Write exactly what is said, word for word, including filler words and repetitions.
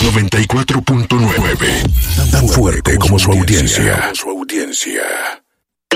noventa y cuatro punto nueve. Tan fuerte como su audiencia. Su audiencia.